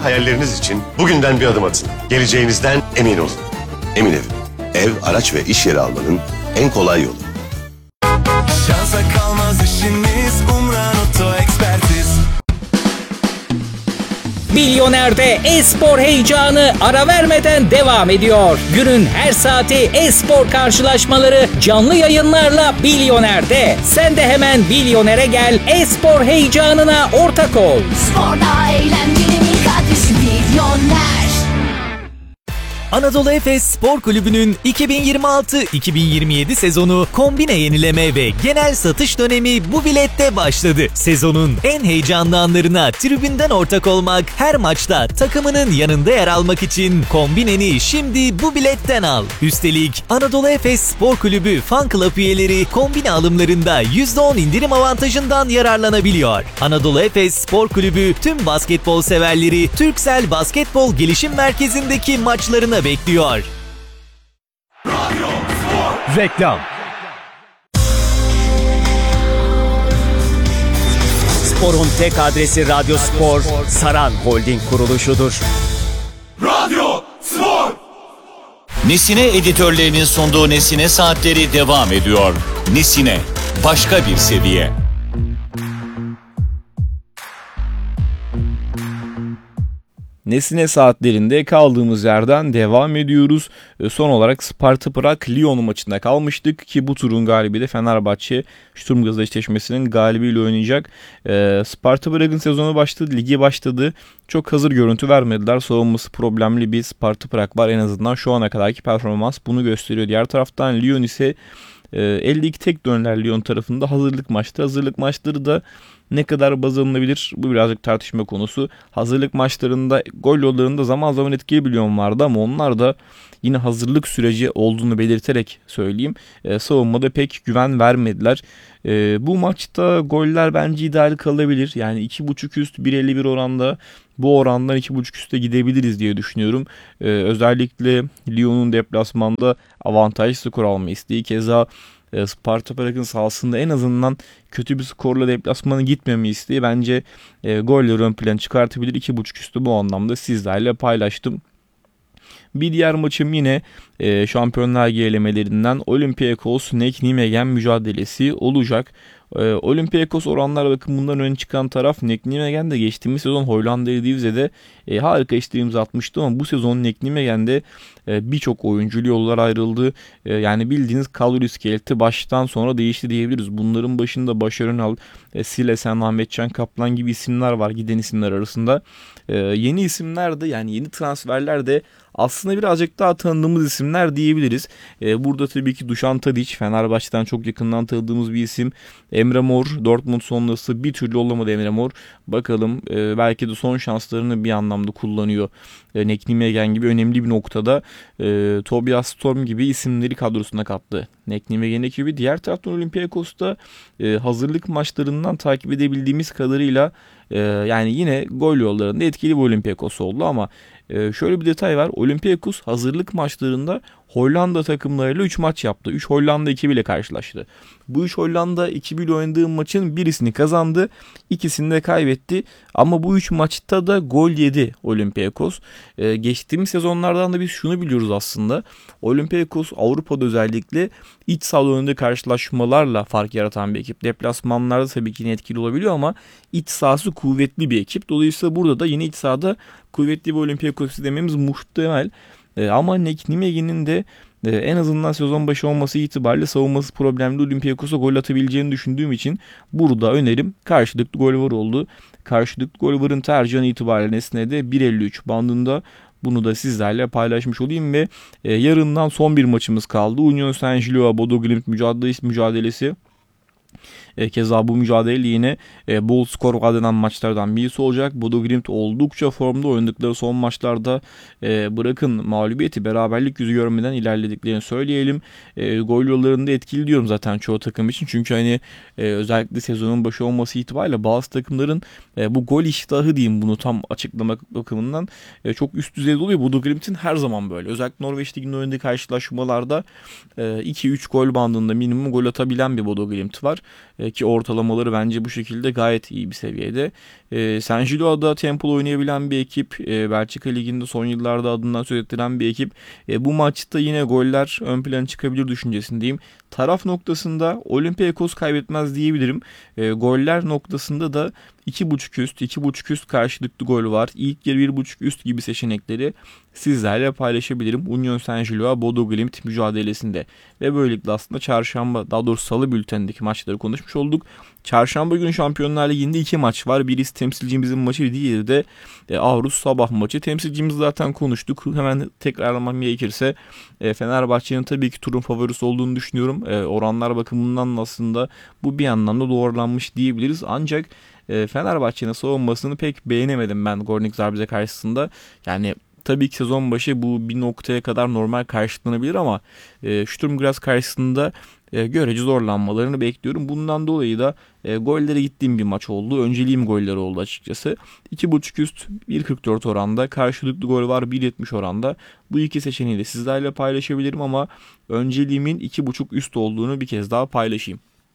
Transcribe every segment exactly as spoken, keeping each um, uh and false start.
hayalleriniz için bugünden bir adım atın. Geleceğinizden emin olun. Emin Ev. Ev, araç ve iş yeri almanın en kolay yolu. Şansa kalmaz işiniz, Umran Oto Ekspertiz. Milyoner'de e-spor heyecanı ara vermeden devam ediyor. Günün her saati e-spor karşılaşmaları canlı yayınlarla Milyoner'de. Sen de hemen Milyoner'e gel, e-spor heyecanına ortak ol. Sporda eğlencenin ilk adresi Milyoner. Anadolu Efes Spor Kulübü'nün iki bin yirmi altı iki bin yirmi yedi sezonu kombine yenileme ve genel satış dönemi bu bilette başladı. Sezonun en heyecanlı anlarına tribünden ortak olmak, her maçta takımının yanında yer almak için kombineni şimdi bu biletten al. Üstelik Anadolu Efes Spor Kulübü Fan Club üyeleri kombine alımlarında yüzde on indirim avantajından yararlanabiliyor. Anadolu Efes Spor Kulübü tüm basketbol severleri Turkcell Basketbol Gelişim Merkezi'ndeki maçlarına bekliyor. Reklam. Spor'un tek adresi Radyo Spor, Saran Holding kuruluşudur. Radyo Spor. Nesine editörlerinin sunduğu Nesine Saatleri devam ediyor. Nesine, başka bir seviye. Nesine saatlerinde kaldığımız yerden devam ediyoruz. Son olarak Sparta Prag Lyon maçında kalmıştık ki bu turun galibi de Fenerbahçe Sturm Graz eşleşmesinin galibiyle oynayacak. Sparta Prag'ın sezonu başladı, ligi başladı. Çok hazır görüntü vermediler. Savunması problemli bir Sparta Prag var, en azından şu ana kadarki performans bunu gösteriyor. Diğer taraftan Lyon ise elde iki tek dönerler Lyon tarafında hazırlık maçta. Hazırlık maçları da ne kadar baz alınabilir? Bu birazcık tartışma konusu. Hazırlık maçlarında gol yollarında zaman zaman etkili bir Lyon vardı ama onlar da yine hazırlık süreci olduğunu belirterek söyleyeyim. E, savunmada pek güven vermediler. E, bu maçta goller bence ideal kalabilir. Yani iki buçuk üst bir elli bir oranda, bu orandan iki buçuk üste gidebiliriz diye düşünüyorum. E, özellikle Lyon'un deplasmanda avantajlı skor alma isteği. Keza Sparta Prag'ın sahasında en azından kötü bir skorla deplasmana gitmemi isteği bence e, golleri ön plan çıkartabilir. iki buçuk üstü bu anlamda sizlerle paylaştım. Bir diğer maçım yine e, Şampiyonlar Ligi elemelerinden Olympiakos Nek Nijmegen mücadelesi olacak. E, Olympiakos oranlar bakımından ön çıkan taraf. Nek Nijmegen de geçtiğimiz sezon Hollanda Eredivisie'de e, harika işte imza atmıştı ama bu sezon Nek Nijmegen'de e, birçok oyuncu yollar ayrıldı. E, yani bildiğiniz kadro iskeleti baştan sona değişti diyebiliriz. Bunların başında Başar Önal, e, Silesen, Ahmetcan Kaplan gibi isimler var giden isimler arasında. E, yeni isimler de, yani yeni transferler de aslında birazcık daha tanıdığımız isimler diyebiliriz. Ee, burada tabii ki Dušan Tadić, Fenerbahçe'den çok yakından tanıdığımız bir isim. Emre Mor, Dortmund sonrası bir türlü olamadı Emre Mor. Bakalım e, belki de son şanslarını bir anlamda kullanıyor. E, Nek Nijmegen gibi önemli bir noktada e, Tobias Storm gibi isimleri kadrosuna kattı. Nek Nijmegen ekibi. Diğer taraftan Olympiakos'ta e, hazırlık maçlarından takip edebildiğimiz kadarıyla e, yani yine gol yollarında etkili bir Olympiakos oldu ama e, şöyle bir detay var. Olympiakos hazırlık maçlarında Hollanda takımlarıyla üç maç yaptı. üç Hollanda ekibiyle karşılaştı. Bu üç Hollanda ekibiyle oynadığı maçın birisini kazandı, ikisini de kaybetti. Ama bu üç maçta da gol yedi Olympiakos. Ee, geçtiğimiz sezonlardan da biz şunu biliyoruz aslında. Olympiakos Avrupa'da özellikle iç saha önünde karşılaşmalarla fark yaratan bir ekip. Deplasmanlarda tabii ki etkili olabiliyor ama iç sahası kuvvetli bir ekip. Dolayısıyla burada da yine iç sahada kuvvetli bir Olympiakos dememiz muhtemel. E, ama Nek Nijmegen'in de e, en azından sezon başı olması itibariyle savunması problemli Olympiakos'a gol atabileceğini düşündüğüm için burada önerim karşılıklı gol var oldu. Karşılıklı gol varın tercihen itibariyle Nesne'de bir elli üç bandında. Bunu da sizlerle paylaşmış olayım ve e, yarından son bir maçımız kaldı. Union Saint-Gilloise Bodo Glimt mücadelesi. mücadelesi. E, keza bu mücadele yine e, bol skor vaat eden maçlardan birisi olacak. Bodo Glimt oldukça formda, oynadıkları son maçlarda e, bırakın mağlubiyeti, beraberlik yüzü görmeden ilerlediklerini söyleyelim. E, gol yollarında etkili diyorum zaten çoğu takım için. Çünkü hani e, özellikle sezonun başı olması itibariyle bazı takımların e, bu gol iştahı diyeyim, bunu tam açıklamak bakımından e, çok üst düzeyde oluyor. Bodo Glimt'in her zaman böyle. Özellikle Norveç Ligi'nin oynadığı karşılaşmalarda e, iki üç gol bandında minimum gol atabilen bir Bodo Glimt var. E, ki ortalamaları bence bu şekilde gayet iyi bir seviyede. E, Saint Gillois'da tempolu oynayabilen bir ekip. E, Belçika Ligi'nde son yıllarda adından söz ettiren bir ekip. E, bu maçta yine goller ön plana çıkabilir düşüncesindeyim. Taraf noktasında Olympiakos kaybetmez diyebilirim. E, goller noktasında da iki buçuk üst, iki buçuk üst karşılıklı gol var. İlk yarı bir buçuk üst gibi seçenekleri sizlerle paylaşabilirim. Union Saint-Gillois Bodo Glimt mücadelesinde. Ve böylelikle aslında çarşamba, daha doğrusu salı bültenindeki maçları konuşmuş olduk. Çarşamba günü Şampiyonlar Ligi'nde iki maç var. Birisi temsilcimizin maçı, diğeri de e, Aarhus sabah maçı. Temsilcimizi zaten konuştuk. Hemen tekrarlamam gerekirse e, Fenerbahçe'nin tabii ki turun favorisi olduğunu düşünüyorum. E, oranlar bakımından aslında bu bir anlamda doğrulanmış diyebiliriz. Ancak e, Fenerbahçe'nin savunmasını pek beğenemedim ben Gornik Zabrze karşısında. Yani tabii ki sezon başı bu bir noktaya kadar normal karşılanabilir ama e, Sturm Graz karşısında e, görece zorlanmalarını bekliyorum. Bundan dolayı da e, gollere gittiğim bir maç oldu. Önceliğim golleri oldu açıkçası. iki buçuk üst bir kırk dört oranda, karşılıklı gol var bir yetmiş oranda. Bu iki seçeneği de sizlerle paylaşabilirim ama önceliğimin iki buçuk üst olduğunu bir kez daha paylaşayım.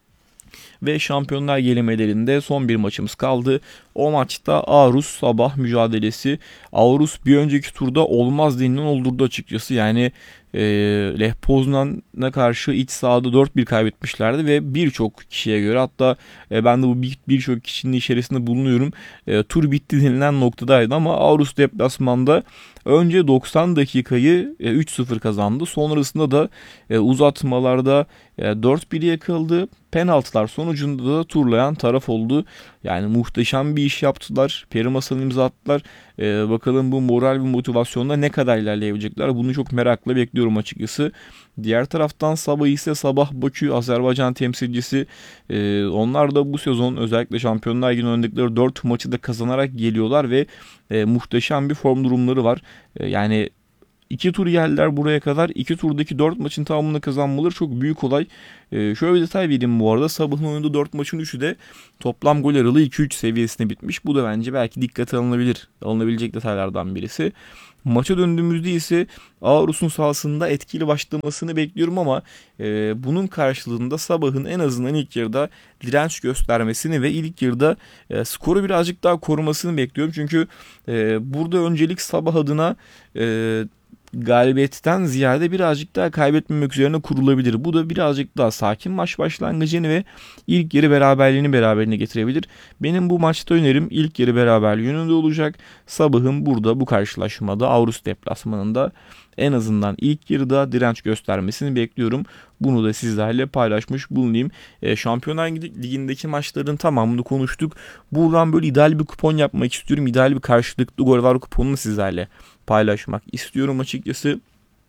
Ve Şampiyonlar elemelerinde son bir maçımız kaldı. O maçta Aarhus sabah mücadelesi. Aarhus bir önceki turda olmaz denilen oldurdu açıkçası. Yani e, Lech Poznan'a karşı iç sahada dört bir kaybetmişlerdi ve birçok kişiye göre, hatta e, ben de bu birçok bir kişinin içerisinde bulunuyorum. E, tur bitti denilen noktadaydı ama Aarhus deplasmanda önce doksan dakikayı e, üç sıfır kazandı. Sonrasında da e, uzatmalarda e, dört bir yakıldı. Penaltılar sonucunda da turlayan taraf oldu. Yani muhteşem bir iş yaptılar. Peri masalını imza attılar. Ee, bakalım bu moral ve motivasyonla ne kadar ilerleyebilecekler. Bunu çok merakla bekliyorum açıkçası. Diğer taraftan Sabah ise Sabah Bakü Azerbaycan temsilcisi. Ee, onlar da bu sezon özellikle Şampiyonlar Ligi'nin oynadıkları dört maçı da kazanarak geliyorlar ve e, muhteşem bir form durumları var. E, yani İki tur geldiler buraya kadar. İki turdaki dört maçın tamamını kazanmaları çok büyük olay. Ee, şöyle bir detay vereyim bu arada. Sabah'ın oynadığı dört maçın üçü de toplam gol aralığı iki üç seviyesine bitmiş. Bu da bence belki dikkate alınabilir. Alınabilecek detaylardan birisi. Maça döndüğümüzde ise Aarhus'un sahasında etkili başlamasını bekliyorum ama e, bunun karşılığında Sabah'ın en azından ilk yarıda direnç göstermesini ve ilk yarıda e, skoru birazcık daha korumasını bekliyorum. Çünkü e, burada öncelik Sabah adına e, galibiyetten ziyade birazcık daha kaybetmemek üzerine kurulabilir. Bu da birazcık daha sakin maç başlangıcını ve ilk yarı beraberliğini beraberine getirebilir. Benim bu maçta önerim ilk yarı beraberliği yönünde olacak. Sabah'ın burada bu karşılaşmada Aarhus deplasmanında en azından ilk yarıda direnç göstermesini bekliyorum. Bunu da sizlerle paylaşmış bulunayım. E, Şampiyonlar Ligi'ndeki maçların tamamını konuştuk. Buradan böyle ideal bir kupon yapmak istiyorum. İdeal bir karşılıklı gol var kuponunu sizlerle paylaşmak istiyorum açıkçası.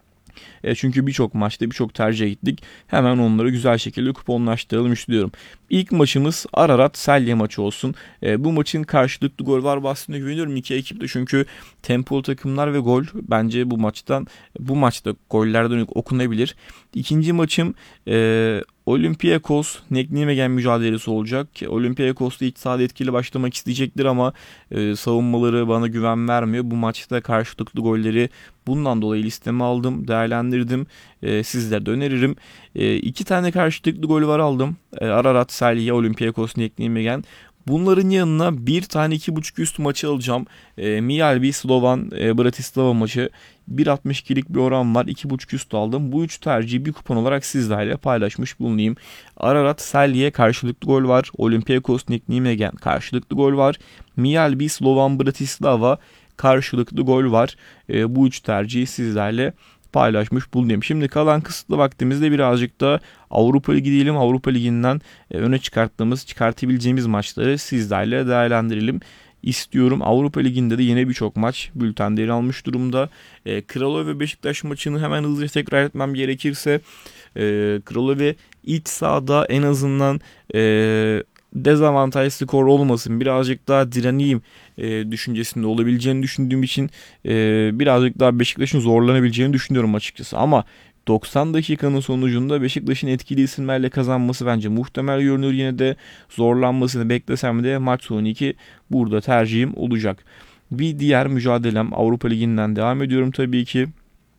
E çünkü birçok maçta birçok tercih gittik. Hemen onları güzel şekilde kuponlaştıralım istiyorum. İlk maçımız Ararat Celje maçı olsun. E, bu maçın karşılıklı gol var bahsine güveniyorum iki ekip de, çünkü tempolu takımlar ve gol bence bu maçtan bu maçta gollerden okunabilir. İkinci maçım e, Olympiakos Nijmegen mücadelesi olacak. Olympiakos da iç sahada etkili başlamak isteyecektir ama e, savunmaları bana güven vermiyor. Bu maçta karşılıklı golleri bundan dolayı listeme aldım, değerlendirdim. E, sizlere de öneririm. E, iki tane karşılıklı gol var aldım. E, Ararat Celje, Olympiakos Nijmegen. Bunların yanına bir tane iki buçuk üst maçı alacağım. E, Miyalbi Slovan e, Bratislava maçı. bir altmış ikilik bir oran var. iki buçuk üst aldım. Bu üç tercihi bir kupon olarak sizlerle paylaşmış bulunayım. Ararat Celje karşılıklı gol var. Olympiakos Nijmegen karşılıklı gol var. Miyalbi Slovan Bratislava karşılıklı gol var. E, bu üç tercihi sizlerle paylaşmış bulunayım. Şimdi kalan kısıtlı vaktimizde birazcık da Avrupa Ligi diyelim. Avrupa Ligi'nden e, öne çıkarttığımız, çıkartabileceğimiz maçları sizlerle değerlendirelim istiyorum. Avrupa Ligi'nde de yine birçok maç bültende yer almış durumda. E, Kralova ve Beşiktaş maçını hemen hızlıca tekrar etmem gerekirse e, Kralova iç sahada en azından e, dezavantaj skor olmasın, birazcık daha direneyim e, düşüncesinde olabileceğini düşündüğüm için e, birazcık daha Beşiktaş'ın zorlanabileceğini düşünüyorum açıkçası. Ama doksan dakikanın sonucunda Beşiktaş'ın etkili isimlerle kazanması bence muhtemel görünür. Yine de zorlanmasını beklesem de maç sonu iki burada tercihim olacak. Bir diğer mücadelem Avrupa Ligi'nden devam ediyorum tabii ki.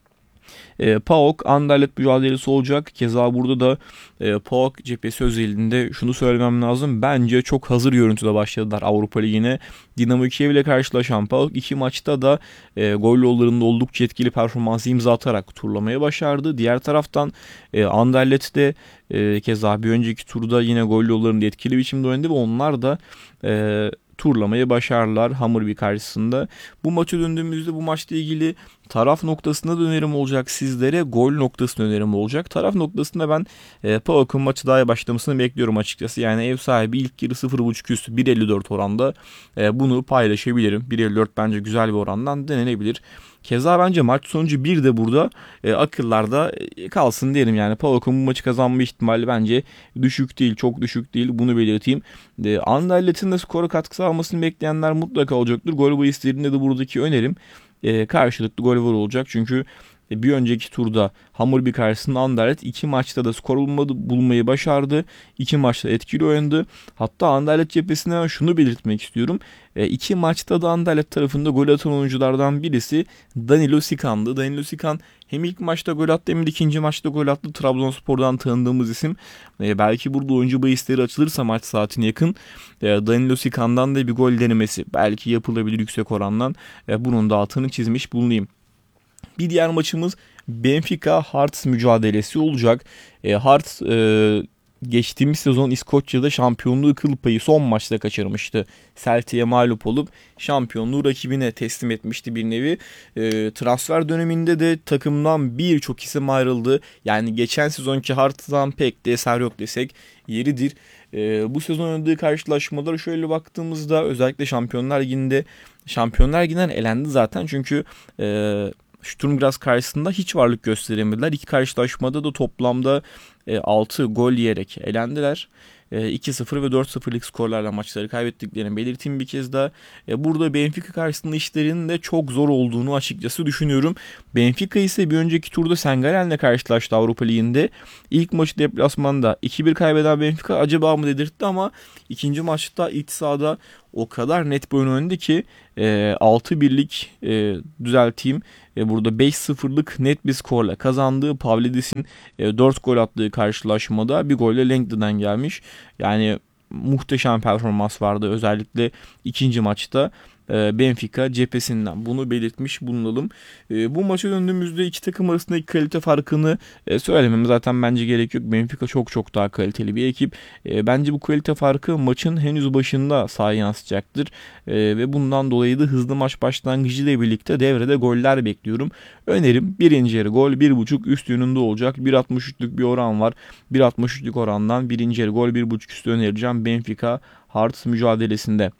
E, PAOK Anderlecht mücadelesi olacak. Keza burada da e, PAOK cephesi özelinde şunu söylemem lazım. Bence çok hazır görüntüde başladılar Avrupa Ligi'ne. Dinamo Kiev ile karşılaşan PAOK iki maçta da e, gol yollarında oldukça etkili performansı imza atarak turlamayı başardı. Diğer taraftan e, Anderlecht de e, keza bir önceki turda yine gol yollarında etkili biçimde oynadı ve onlar da e, turlamayı başardılar Hammarby karşısında. Bu maça döndüğümüzde bu maçla ilgili taraf noktasında da önerim olacak sizlere. Gol noktasında önerim olacak. Taraf noktasında ben e, PAOK'un maçı daha iyi başlamasını bekliyorum açıkçası. Yani ev sahibi ilk yarı sıfır buçuk üstü bir elli dört oranda e, bunu paylaşabilirim. bir elli dört bence güzel bir orandan denenebilir. Keza bence maç sonucu bir de burada e, akıllarda e, kalsın diyelim. Yani PAOK'un bu maçı kazanma ihtimali bence düşük değil, çok düşük değil. Bunu belirteyim. E, Anderlecht'in de skora katkı sağlamasını bekleyenler mutlaka olacaktır. Gol bahislerinde de buradaki önerim e, karşılıklı gol var olacak. Çünkü e, bir önceki turda Hammarby karşısında Anderlecht iki maçta da skor bulmadı, bulmayı başardı. İki maçta etkili oynadı. Hatta Anderlecht cephesinden şunu belirtmek istiyorum. E, iki maçta da Anderlecht tarafında gol atan oyunculardan birisi Danilo Sikan'dı. Danilo Sikan hem ilk maçta gol attı hem de ikinci maçta gol attı. Trabzonspor'dan tanıdığımız isim. E, belki burada oyuncu bahisleri açılırsa maç saatine yakın e, Danilo Sikan'dan da bir gol denemesi belki yapılabilir yüksek orandan. E, bunun da altını çizmiş bulunayım. Bir diğer maçımız Benfica Hearts mücadelesi olacak. E, Hearts e, geçtiğimiz sezon İskoçya'da şampiyonluğu kıl payı son maçta kaçırmıştı. Celtic'e mağlup olup şampiyonluğu rakibine teslim etmişti bir nevi. E, transfer döneminde de takımdan birçok isim ayrıldı. Yani geçen sezonki Hearts'tan pek de eser yok desek yeridir. E, bu sezon oynadığı karşılaşmalara şöyle baktığımızda özellikle Şampiyonlar Ligi'nde Şampiyonlar Ligi'nden elendi zaten çünkü e, Sturm Graz karşısında hiç varlık gösteremediler. İki karşılaşmada da toplamda e, altı gol yiyerek elendiler. E, iki sıfır ve dört sıfırlık skorlarla maçları kaybettiklerini belirteyim bir kez daha. E, burada Benfica karşısında işlerinin de çok zor olduğunu açıkçası düşünüyorum. Benfica ise bir önceki turda Sengalen'le karşılaştı Avrupa Ligi'nde. İlk maçı deplasmanda iki bir kaybeden Benfica acaba mı dedirtti ama ikinci maçta iç sahada o kadar net bir oyun oynadı ki e, altı birlik e, düzelteyim. E, burada beş sıfırlık net bir skorla kazandığı Pavlidis'in e, dört gol attığı karşılaşmada bir golle Langton'dan gelmiş. Yani muhteşem performans vardı özellikle ikinci maçta. Benfica cephesinden bunu belirtmiş bulunalım. Bu maça döndüğümüzde iki takım arasındaki kalite farkını söylemem zaten bence gerek yok. Benfica çok çok daha kaliteli bir ekip. Bence bu kalite farkı maçın henüz başında sahaya yansıyacaktır. Ve bundan dolayı da hızlı maç başlangıcı ile birlikte devrede goller bekliyorum. Önerim birinci yarı gol bir buçuk üst yönünde olacak. bir altmış üçlük bir oran var. bir altmış üçlük orandan birinci yarı gol bir buçuk üstü önereceğim Benfica Hearts mücadelesinde.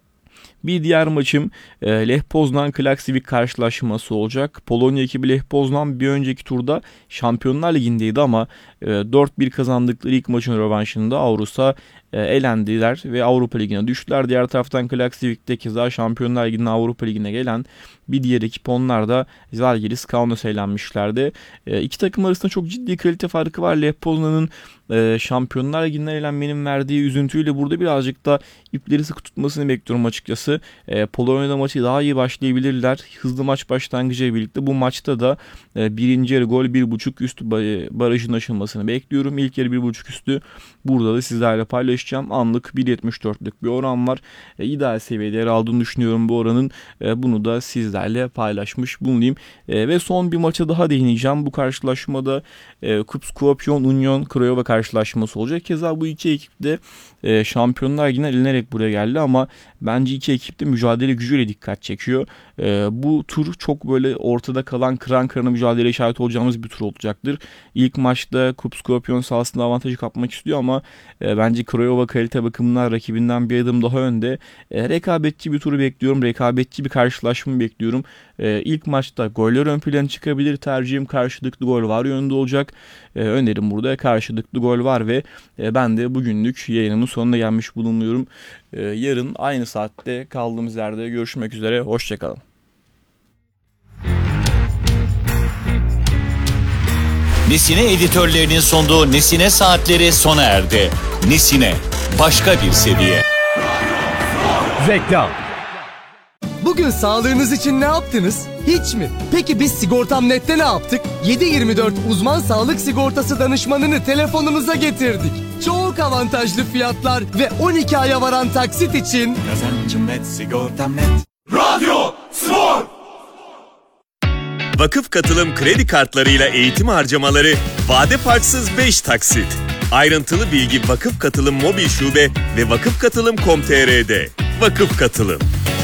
Bir diğer maçım e, Lech Poznan Klaksvik karşılaşması olacak. Polonya ekibi Lech Poznan bir önceki turda Şampiyonlar Ligi'ndeydi ama e, dört bir kazandıkları ilk maçın rövanşında Avrus'a e, elendiler ve Avrupa Ligi'ne düştüler. Diğer taraftan Klaksvik'te keza Şampiyonlar Ligi'nin Avrupa Ligi'ne gelen bir diğer ekip onlar da Zalgiris Kaunas elenmişlerdi. E, iki takım arasında çok ciddi kalite farkı var. Lech Poznan'ın e, Şampiyonlar Ligi'nden elenmenin verdiği üzüntüyle burada birazcık da ipleri sıkı tutmasını bekliyorum açıkçası. E, Polonya'da maçı daha iyi başlayabilirler. Hızlı maç başlangıcıyla birlikte bu maçta da e, birinci yarı gol bir buçuk üstü barajın aşılmasını bekliyorum. İlk yarı bir buçuk üstü burada da sizlerle paylaşacağım. Anlık bir yetmiş dörtlük bir oran var. E, ideal seviyede yer aldığını düşünüyorum bu oranın. E, bunu da sizlerle paylaşmış bulunayım. E, ve son bir maça daha değineceğim. Bu karşılaşmada e, Kupion Union Craiova karşılaşması olacak. Keza bu iki ekip de e, Şampiyonlar Ligi'nden elinerek buraya geldi ama bence iki ekip de mücadele gücüyle dikkat çekiyor. E, bu tur çok böyle ortada kalan kıran kırana mücadele işareti olacağımız bir tur olacaktır. İlk maçta Kupion sahasında avantajı kapmak istiyor ama e, bence Craiova kalite bakımından rakibinden bir adım daha önde. E, rekabetçi bir turu bekliyorum. Rekabetçi bir karşılaşma bekliyorum. E, ilk maçta goller ön plana çıkabilir. Tercihim karşılıklı gol var yönünde olacak. E, önerim burada karşılıklı gol var ve e, ben de bugünlük yayınımın sonuna gelmiş bulunuyorum. E, yarın aynı saatte kaldığımız yerde görüşmek üzere. Hoşçakalın. Nesine editörlerinin sunduğu Nesine Saatleri sona erdi. Nesine, başka bir seviye. Reklam. bugün sağlığınız için ne yaptınız? Hiç mi? Peki biz Sigortam Net'te ne yaptık? yedi yirmi dört uzman sağlık sigortası danışmanını telefonunuza getirdik. Çok avantajlı fiyatlar ve on iki aya varan taksit için Kazancım net, sigortam net. Radyo Spor. Vakıf Katılım kredi kartlarıyla eğitim harcamaları vade farksız beş taksit. Ayrıntılı bilgi Vakıf Katılım mobil şube ve vakıf katılım nokta com nokta tr'de. Vakıf Katılım.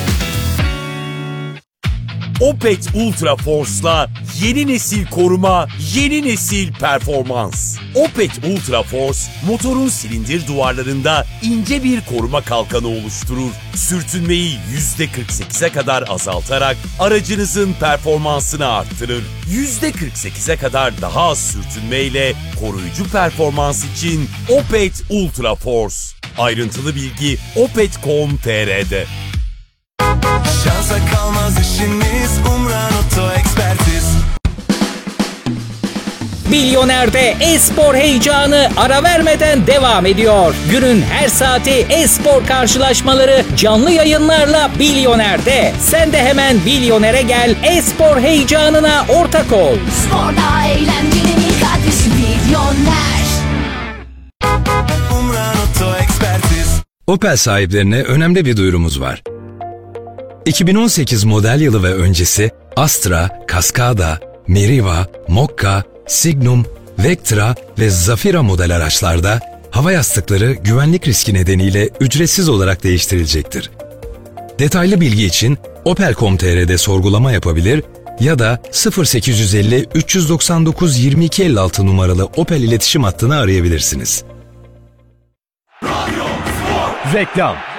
Opet Ultra Force'la yeni nesil koruma, yeni nesil performans. Opet Ultra Force, motorun silindir duvarlarında ince bir koruma kalkanı oluşturur. Sürtünmeyi yüzde kırk sekize kadar azaltarak aracınızın performansını arttırır. yüzde kırk sekize kadar daha az sürtünmeyle koruyucu performans için Opet Ultra Force. Ayrıntılı bilgi opet nokta com nokta tr'de. Şansa kalmaz işiniz, Umran Oto Ekspertiz. Milyoner'de e-spor heyecanı ara vermeden devam ediyor. Günün her saati e-spor karşılaşmaları canlı yayınlarla Milyoner'de. Sen de hemen Milyoner'e gel, e-spor heyecanına ortak ol. Sporda eğlencenin ilk adresi Milyoner. Umran Oto Ekspertiz. Opel sahiplerine önemli bir duyurumuz var. iki bin on sekiz model yılı ve öncesi Astra, Cascada, Meriva, Mokka, Signum, Vectra ve Zafira model araçlarda hava yastıkları güvenlik riski nedeniyle ücretsiz olarak değiştirilecektir. Detaylı bilgi için opel nokta com nokta tr'de sorgulama yapabilir ya da sıfır sekiz yüz elli üç yüz doksan dokuz yirmi iki elli altı numaralı Opel iletişim hattını arayabilirsiniz. Radyo Spor. Reklam.